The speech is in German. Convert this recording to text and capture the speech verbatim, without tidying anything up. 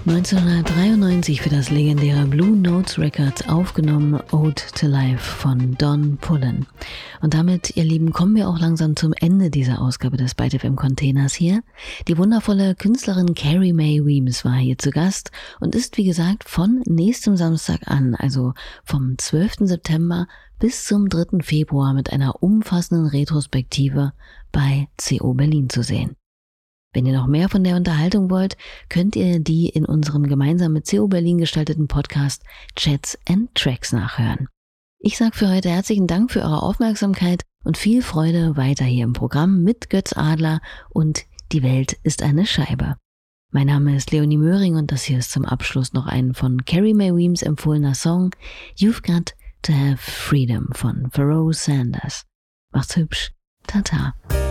neunzehnhundertdreiundneunzig für das legendäre Blue Notes Records aufgenommen Ode to Life von Don Pullen. Und damit, ihr Lieben, kommen wir auch langsam zum Ende dieser Ausgabe des Byte F M Containers hier. Die wundervolle Künstlerin Carrie Mae Weems war hier zu Gast und ist, wie gesagt, von nächstem Samstag an, also vom zwölften September bis zum dritten Februar mit einer umfassenden Retrospektive bei C O Berlin zu sehen. Wenn ihr noch mehr von der Unterhaltung wollt, könnt ihr die in unserem gemeinsam mit C O Berlin gestalteten Podcast Chats and Tracks nachhören. Ich sage für heute herzlichen Dank für eure Aufmerksamkeit und viel Freude weiter hier im Programm mit Götz Adler und Die Welt ist eine Scheibe. Mein Name ist Leonie Möhring und das hier ist zum Abschluss noch ein von Carrie Mae Weems empfohlener Song You've Got to Have Freedom von Pharoah Sanders. Macht's hübsch. Tata.